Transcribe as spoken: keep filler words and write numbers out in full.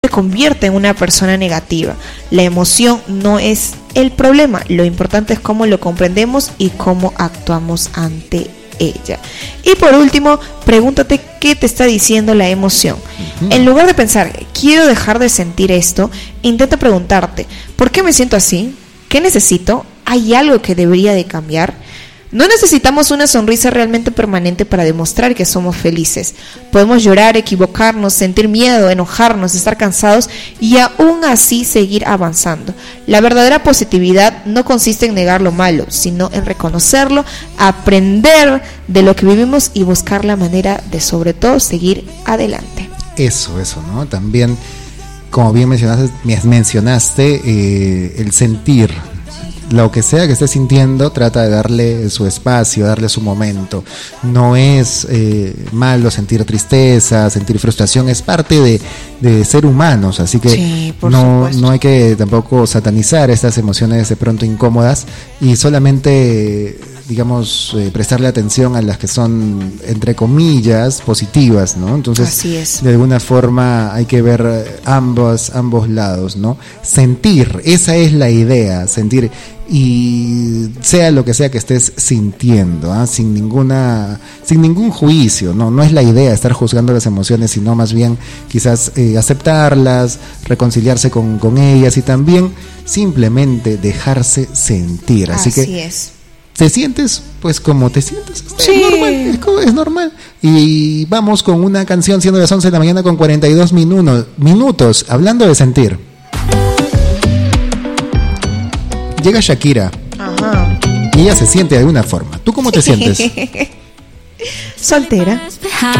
te convierte en una persona negativa. La emoción no es el problema, lo importante es cómo lo comprendemos y cómo actuamos ante ella. Y por último, pregúntate qué te está diciendo la emoción. Uh-huh. En lugar de pensar, quiero dejar de sentir esto, intenta preguntarte, ¿por qué me siento así? ¿Qué necesito? ¿Hay algo que debería de cambiar? No necesitamos una sonrisa realmente permanente para demostrar que somos felices. Podemos llorar, equivocarnos, sentir miedo, enojarnos, estar cansados y aún así seguir avanzando. La verdadera positividad no consiste en negar lo malo, sino en reconocerlo, aprender de lo que vivimos y buscar la manera de, sobre todo, seguir adelante. Eso, eso, ¿no? También, como bien mencionaste, mencionaste eh, el sentir. Lo que sea que estés sintiendo, trata de darle su espacio, darle su momento. No es eh, malo sentir tristeza, sentir frustración, es parte de, de ser humanos, así que sí, no, no hay que tampoco satanizar estas emociones de pronto incómodas y solamente, digamos, eh, prestarle atención a las que son, entre comillas, positivas, ¿no? Entonces, así es. De alguna forma hay que ver ambos, ambos lados, ¿no? Sentir, esa es la idea, sentir. Y sea lo que sea que estés sintiendo, ¿eh? sin ninguna, sin ningún juicio, no, no es la idea estar juzgando las emociones, sino más bien quizás eh, aceptarlas, reconciliarse con, con ellas y también simplemente dejarse sentir. Así, Así que es. te sientes pues como te sientes, sí. es normal, es, es normal. Y vamos con una canción, siendo las once de la mañana con cuarenta y dos minutos, minutos hablando de sentir. Llega Shakira. Ajá. Y ella se siente de alguna forma. ¿Tú cómo te sientes? Soltera.